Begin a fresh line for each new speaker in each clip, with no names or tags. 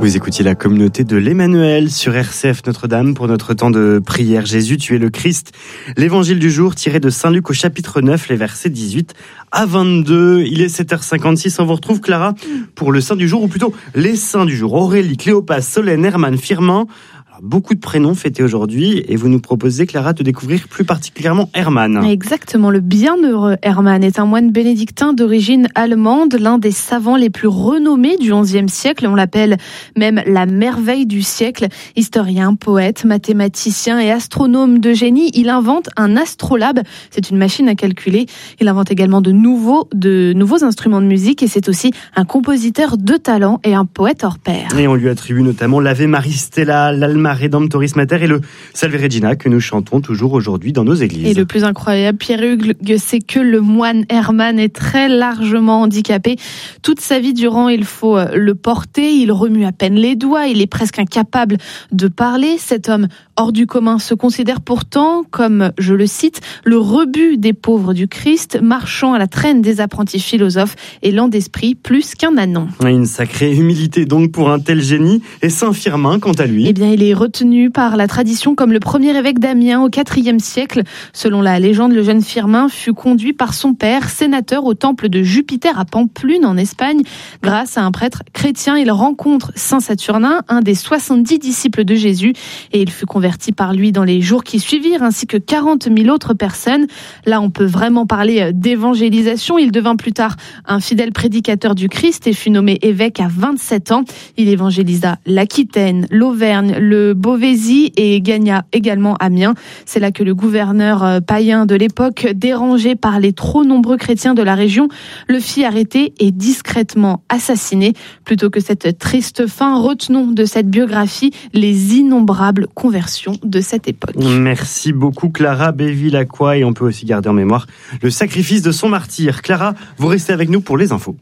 Vous écoutiez la communauté de l'Emmanuel sur RCF Notre-Dame pour notre temps de prière. Jésus, tu es le Christ. L'évangile du jour tiré de Saint Luc au chapitre 9, les versets 18 à 22. Il est 7h56. On vous retrouve, Clara, pour le saint du jour, ou plutôt les saints du jour. Aurélie, Cléopas, Solène, Herman, Firmin. Beaucoup de prénoms fêtés aujourd'hui et vous nous proposez, Clara, de découvrir plus particulièrement Herman.
Exactement, le bienheureux Herman est un moine bénédictin d'origine allemande, l'un des savants les plus renommés du XIe siècle. On l'appelle même la merveille du siècle. Historien, poète, mathématicien et astronome de génie, il invente un astrolabe. C'est une machine à calculer. Il invente également de nouveaux instruments de musique et c'est aussi un compositeur de talent et un poète hors pair.
Et on lui attribue notamment l'Ave Maris Stella, l'Alma Redemptoris Mater et le Salve Regina que nous chantons toujours aujourd'hui dans nos églises.
Et le plus incroyable, Pierre-Hugues, c'est que le moine Herman est très largement handicapé. Toute sa vie durant, il faut le porter, il remue à peine les doigts, il est presque incapable de parler. Cet homme hors du commun se considère pourtant comme, je le cite, le rebut des pauvres du Christ, marchant à la traîne des apprentis philosophes et lent d'esprit plus qu'un ânon.
Une sacrée humilité donc pour un tel génie. Et Saint Firmin, quant à lui,
eh bien, il est retenu par la tradition comme le premier évêque d'Amiens au IVe siècle. Selon la légende, le jeune Firmin fut conduit par son père, sénateur au temple de Jupiter à Pampelune en Espagne. Grâce à un prêtre chrétien, il rencontre Saint Saturnin, un des 70 disciples de Jésus, et il fut converti par lui dans les jours qui suivirent, ainsi que 40 000 autres personnes. Là, on peut vraiment parler d'évangélisation. Il devint plus tard un fidèle prédicateur du Christ et fut nommé évêque à 27 ans. Il évangélisa l'Aquitaine, l'Auvergne, le Beauvaisis et gagna également Amiens. C'est là que le gouverneur païen de l'époque, dérangé par les trop nombreux chrétiens de la région, le fit arrêter et discrètement assassiner. Plutôt que cette triste fin, retenons de cette biographie les innombrables conversions de cette époque.
Merci beaucoup, Clara Béville-Lacroix, et on peut aussi garder en mémoire le sacrifice de son martyr. Clara, vous restez avec nous pour les infos.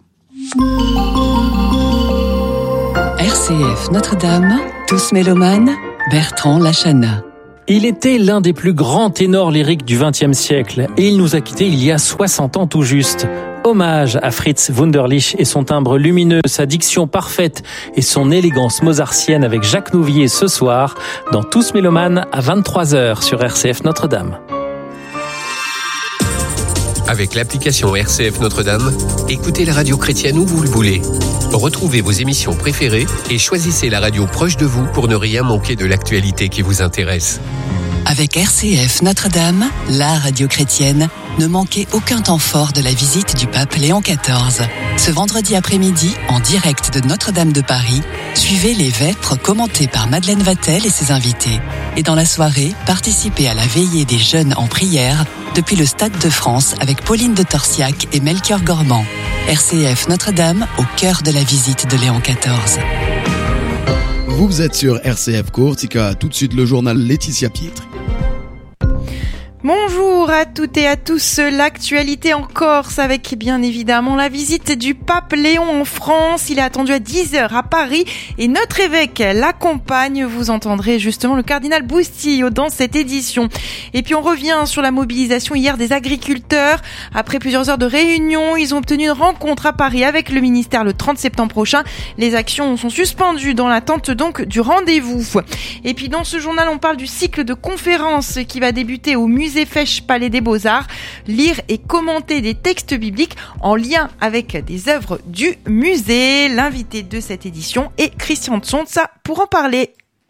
RCF Notre-Dame, tous mélomanes, Bertrand Lachana.
Il était l'un des plus grands ténors lyriques du XXe siècle et il nous a quittés il y a 60 ans tout juste. Hommage à Fritz Wunderlich et son timbre lumineux, sa diction parfaite et son élégance mozartienne avec Jacques Nouvier ce soir dans Tous mélomanes à 23h sur RCF Notre-Dame.
Avec l'application RCF Notre-Dame, écoutez la radio chrétienne où vous le voulez. Retrouvez vos émissions préférées et choisissez la radio proche de vous pour ne rien manquer de l'actualité qui vous intéresse.
Avec RCF Notre-Dame, la radio chrétienne, ne manquez aucun temps fort de la visite du pape Léon XIV. Ce vendredi après-midi, en direct de Notre-Dame de Paris, suivez les vêpres commentées par Madeleine Vatel et ses invités. Et dans la soirée, participez à la veillée des jeunes en prière depuis le Stade de France avec Pauline de Torsiac et Melchior Gormand. RCF Notre-Dame, au cœur de la visite de Léon XIV.
Vous êtes sur RCF Courtica, tout de suite le journal Laetitia Pietri.
Bonjour à toutes et à tous, l'actualité en Corse avec bien évidemment la visite du pape Léon en France. Il est attendu à 10h à Paris et notre évêque l'accompagne. Vous entendrez justement le cardinal Boustillo dans cette édition. Et puis on revient sur la mobilisation hier des agriculteurs. Après plusieurs heures de réunion, ils ont obtenu une rencontre à Paris avec le ministère le 30 septembre prochain. Les actions sont suspendues dans l'attente donc du rendez-vous. Et puis dans ce journal, on parle du cycle de conférences qui va débuter au musée Fesch Palais des Beaux-Arts, lire et commenter des textes bibliques en lien avec des œuvres du musée. L'invité de cette édition est Christian Tsonsa pour en parler.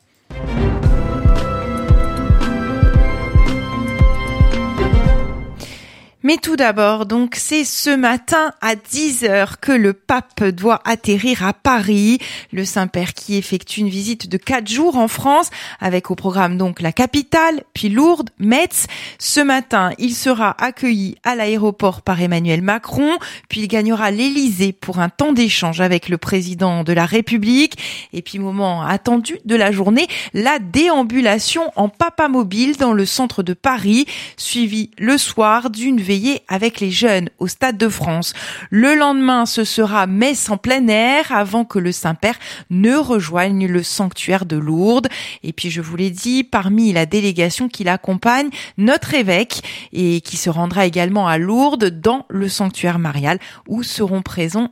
Mais tout d'abord, donc, c'est ce matin à 10h que le pape doit atterrir à Paris. Le Saint-Père qui effectue une visite de 4 jours en France, avec au programme donc la capitale, puis Lourdes, Metz. Ce matin, il sera accueilli à l'aéroport par Emmanuel Macron, puis il gagnera l'Élysée pour un temps d'échange avec le président de la République. Et puis, moment attendu de la journée, la déambulation en papamobile dans le centre de Paris, suivi le soir d'une veillée avec les jeunes au Stade de France. Le lendemain, ce sera messe en plein air avant que le Saint-Père ne rejoigne le sanctuaire de Lourdes. Et puis, je vous l'ai dit, parmi la délégation qui l'accompagne, notre évêque et qui se rendra également à Lourdes dans le sanctuaire marial où seront présents les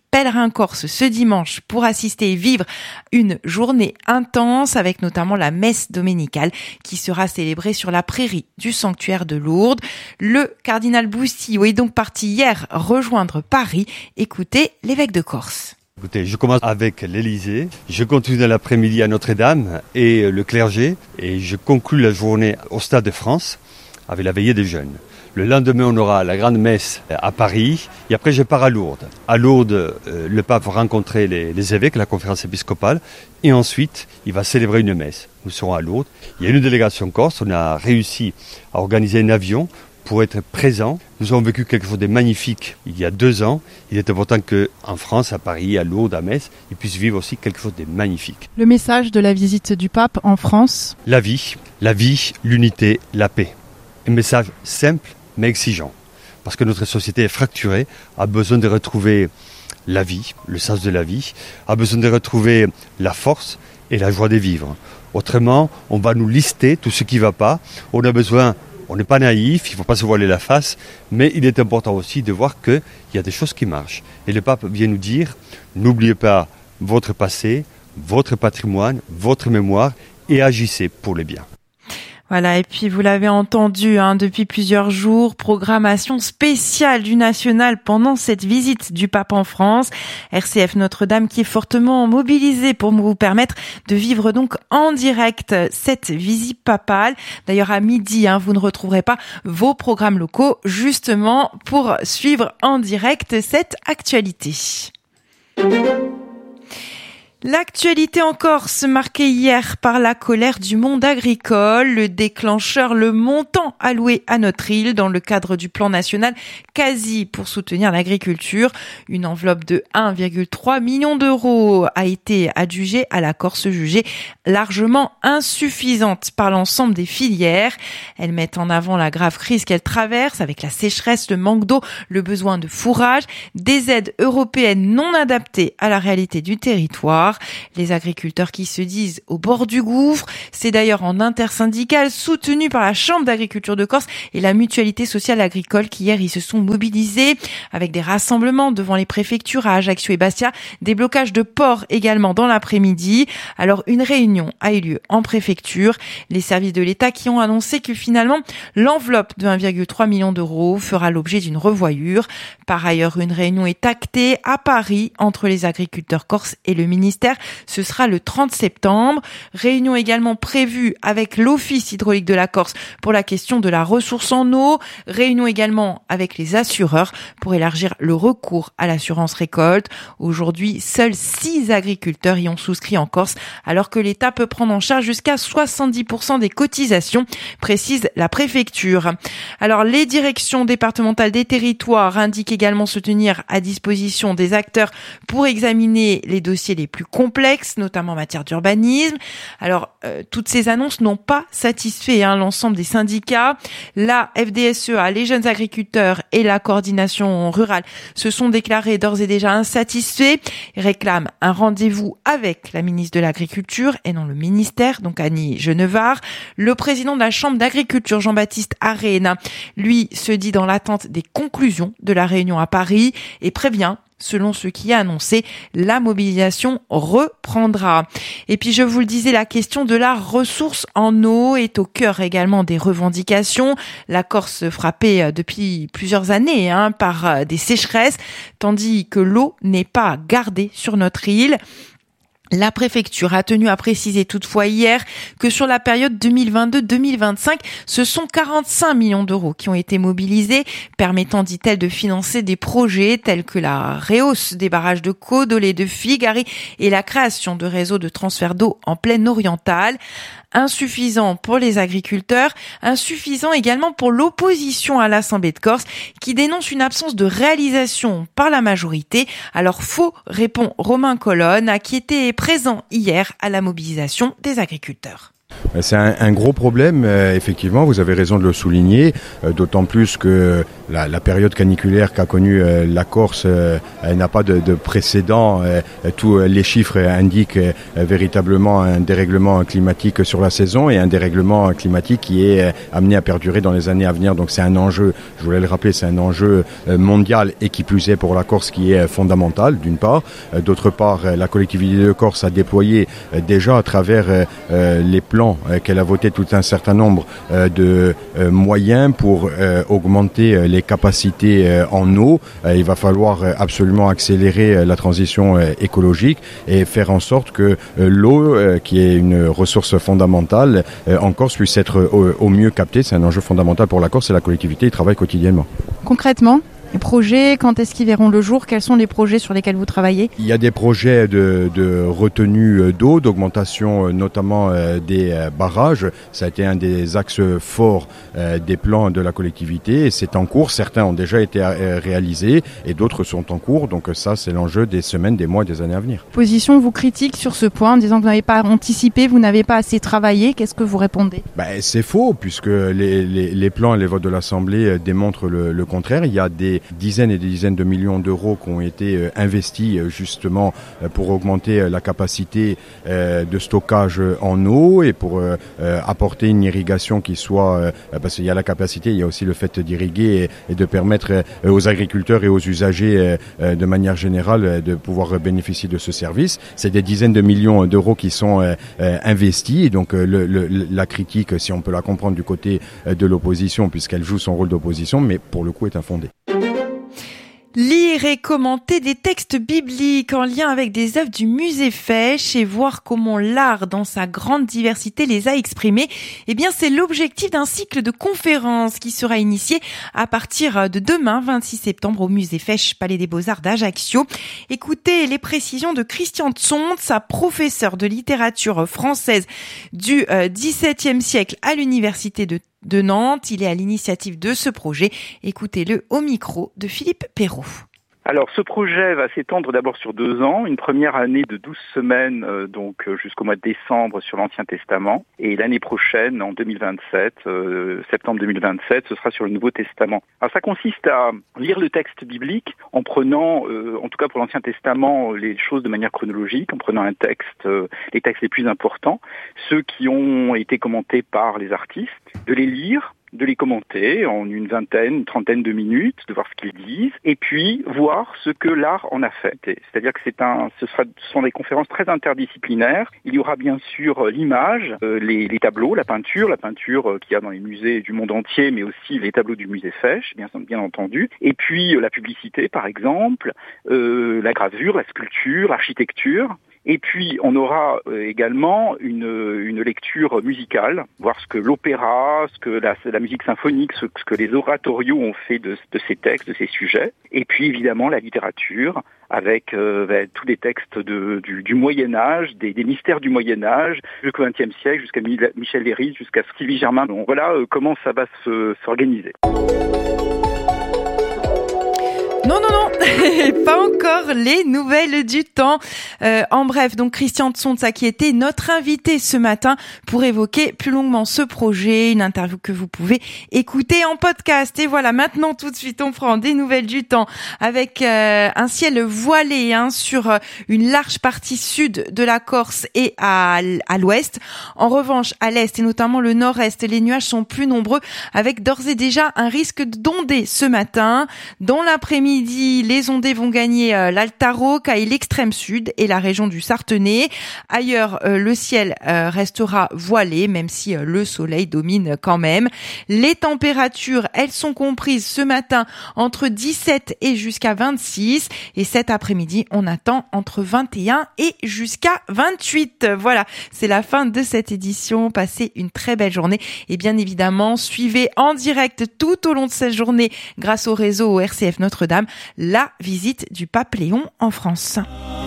pèlerins corses ce dimanche pour assister et vivre une journée intense avec notamment la messe dominicale qui sera célébrée sur la prairie du sanctuaire de Lourdes. Le cardinal Boustillot est donc parti hier rejoindre Paris. Écoutez l'évêque de Corse.
Écoutez, je commence avec l'Élysée, je continue l'après-midi à Notre-Dame et le clergé et je conclue la journée au Stade de France avec la veillée des jeunes. Le lendemain, on aura la grande messe à Paris et après je pars à Lourdes. À Lourdes, le pape va rencontrer les évêques, la conférence épiscopale et ensuite il va célébrer une messe. Nous serons à Lourdes. Il y a une délégation corse, on a réussi à organiser un avion pour être présents. Nous avons vécu quelque chose de magnifique il y a 2 ans. Il est important qu'en France, à Paris, à Lourdes, à Metz, ils puissent vivre aussi quelque chose de magnifique.
Le message de la visite du pape en France ?
La vie, l'unité, la paix. Un message simple mais exigeant. Parce que notre société est fracturée, a besoin de retrouver la vie, le sens de la vie, a besoin de retrouver la force et la joie de vivre. Autrement, on va nous lister tout ce qui ne va pas. On n'est pas naïf, il ne faut pas se voiler la face, mais il est important aussi de voir qu'il y a des choses qui marchent. Et le pape vient nous dire, n'oubliez pas votre passé, votre patrimoine, votre mémoire, et agissez pour le bien.
Voilà, et puis vous l'avez entendu depuis plusieurs jours, programmation spéciale du National pendant cette visite du pape en France. RCF Notre-Dame qui est fortement mobilisée pour vous permettre de vivre donc en direct cette visite papale. D'ailleurs à midi, vous ne retrouverez pas vos programmes locaux justement pour suivre en direct cette actualité. L'actualité en Corse marquée hier par la colère du monde agricole, le déclencheur, le montant alloué à notre île dans le cadre du plan national quasi pour soutenir l'agriculture. Une enveloppe de 1,3 million d'euros a été adjugée à la Corse jugée largement insuffisante par l'ensemble des filières. Elles mettent en avant la grave crise qu'elles traversent avec la sécheresse, le manque d'eau, le besoin de fourrage, des aides européennes non adaptées à la réalité du territoire. Les agriculteurs qui se disent au bord du gouffre, c'est d'ailleurs en intersyndicale soutenu par la Chambre d'agriculture de Corse et la Mutualité sociale agricole qui hier ils se sont mobilisés avec des rassemblements devant les préfectures à Ajaccio et Bastia, des blocages de ports également dans l'après-midi. Alors une réunion a eu lieu en préfecture, les services de l'État qui ont annoncé que finalement l'enveloppe de 1,3 million d'euros fera l'objet d'une revoyure. Par ailleurs, une réunion est actée à Paris entre les agriculteurs corses et le ministère. Ce sera le 30 septembre. Réunion également prévue avec l'Office hydraulique de la Corse pour la question de la ressource en eau. Réunion également avec les assureurs pour élargir le recours à l'assurance récolte. Aujourd'hui, seuls 6 agriculteurs y ont souscrit en Corse, alors que l'État peut prendre en charge jusqu'à 70% des cotisations, précise la préfecture. Alors, les directions départementales des territoires indiquent également se tenir à disposition des acteurs pour examiner les dossiers les plus complexes, notamment en matière d'urbanisme. Alors, toutes ces annonces n'ont pas satisfait l'ensemble des syndicats. La FDSEA, les jeunes agriculteurs et la coordination rurale se sont déclarés d'ores et déjà insatisfaits. Ils réclament un rendez-vous avec la ministre de l'Agriculture et non le ministère, donc Annie Genevard. Le président de la Chambre d'agriculture, Jean-Baptiste Arena, lui se dit dans l'attente des conclusions de la réunion à Paris et prévient, selon ce qui est annoncé, la mobilisation reprendra. Et puis, je vous le disais, la question de la ressource en eau est au cœur également des revendications. La Corse frappée depuis plusieurs années par des sécheresses, tandis que l'eau n'est pas gardée sur notre île. La préfecture a tenu à préciser toutefois hier que sur la période 2022-2025, ce sont 45 millions d'euros qui ont été mobilisés, permettant, dit-elle, de financer des projets tels que la rehausse des barrages de Codolé, de Figari et la création de réseaux de transfert d'eau en plaine orientale. Insuffisant pour les agriculteurs, insuffisant également pour l'opposition à l'Assemblée de Corse qui dénonce une absence de réalisation par la majorité. Alors faux, répond Romain Colonne, qui était présent hier à la mobilisation des agriculteurs.
C'est un gros problème, effectivement, vous avez raison de le souligner, d'autant plus que la période caniculaire qu'a connue la Corse elle n'a pas de précédent. Tous les chiffres indiquent véritablement un dérèglement climatique sur la saison et un dérèglement climatique qui est amené à perdurer dans les années à venir. Donc c'est un enjeu, je voulais le rappeler, c'est un enjeu mondial et qui plus est pour la Corse qui est fondamental d'une part. D'autre part, la collectivité de Corse a déployé déjà à travers les plans qu'elle a voté tout un certain nombre de moyens pour augmenter les capacités en eau. Il va falloir absolument accélérer la transition écologique et faire en sorte que l'eau, qui est une ressource fondamentale en Corse, puisse être au mieux captée. C'est un enjeu fondamental pour la Corse et la collectivité y travaille quotidiennement.
Concrètement, les projets, quand est-ce qu'ils verront le jour? Quels sont les projets sur lesquels vous travaillez?
Il y a des projets de retenue d'eau, d'augmentation notamment des barrages. Ça a été un des axes forts des plans de la collectivité et c'est en cours. Certains ont déjà été réalisés et d'autres sont en cours. Donc ça, c'est l'enjeu des semaines, des mois, des années à venir.
Position vous critique sur ce point en disant que vous n'avez pas anticipé, vous n'avez pas assez travaillé. Qu'est-ce que vous répondez?
C'est faux puisque les plans et les votes de l'Assemblée démontrent le contraire. Il y a des dizaines et des dizaines de millions d'euros qui ont été investis justement pour augmenter la capacité de stockage en eau et pour apporter une irrigation qui soit, parce qu'il y a la capacité, il y a aussi le fait d'irriguer et de permettre aux agriculteurs et aux usagers de manière générale de pouvoir bénéficier de ce service. C'est des dizaines de millions d'euros qui sont investis et donc la critique, si on peut la comprendre du côté de l'opposition puisqu'elle joue son rôle d'opposition, mais pour le coup est infondée.
Lire et commenter des textes bibliques en lien avec des œuvres du musée Fesch et voir comment l'art dans sa grande diversité les a exprimées, c'est l'objectif d'un cycle de conférences qui sera initié à partir de demain 26 septembre au musée Fesch, Palais des Beaux-Arts d'Ajaccio. Écoutez les précisions de Christian Tsontz, professeur de littérature française du XVIIe siècle à l'université de Nantes. Il est à l'initiative de ce projet. Écoutez-le au micro de Philippe Perrault.
Alors ce projet va s'étendre d'abord sur 2 ans, une première année de 12 semaines jusqu'au mois de décembre sur l'Ancien Testament et l'année prochaine en 2027, septembre 2027, ce sera sur le Nouveau Testament. Alors ça consiste à lire le texte biblique en prenant, en tout cas pour l'Ancien Testament, les choses de manière chronologique, en prenant un texte, les textes les plus importants, ceux qui ont été commentés par les artistes, de les lire, de les commenter en une trentaine de minutes, de voir ce qu'ils disent, et puis voir ce que l'art en a fait. C'est-à-dire que ce sont des conférences très interdisciplinaires. Il y aura bien sûr l'image, les tableaux, la peinture qu'il y a dans les musées du monde entier, mais aussi les tableaux du musée Fesch, bien entendu. Et puis la publicité, par exemple, la gravure, la sculpture, l'architecture. Et puis, on aura également une lecture musicale, voir ce que l'opéra, ce que la musique symphonique, ce que les oratorios ont fait de ces textes, de ces sujets. Et puis, évidemment, la littérature, avec tous les textes du Moyen-Âge, des mystères du Moyen-Âge, jusqu'au XXe siècle, jusqu'à Michel Léris, jusqu'à Sylvie Germain. Donc voilà comment ça va s'organiser.
Non, pas encore les nouvelles du temps. En bref, donc Christian Tsontz qui était notre invité ce matin pour évoquer plus longuement ce projet, une interview que vous pouvez écouter en podcast. Et voilà, maintenant tout de suite on prend des nouvelles du temps avec un ciel voilé sur une large partie sud de la Corse et à l'ouest. En revanche, à l'est et notamment le nord-est, les nuages sont plus nombreux avec d'ores et déjà un risque d'ondées ce matin. Dans l'après-midi, les ondées vont gagner l'Alta Rocca et l'extrême sud et la région du Sartenay. Ailleurs, le ciel restera voilé, même si le soleil domine quand même. Les températures, elles sont comprises ce matin entre 17 et jusqu'à 26. Et cet après-midi, on attend entre 21 et jusqu'à 28. Voilà, c'est la fin de cette édition. Passez une très belle journée. Et bien évidemment, suivez en direct tout au long de cette journée, grâce au réseau RCF Notre-Dame, la visite du pape Léon en France.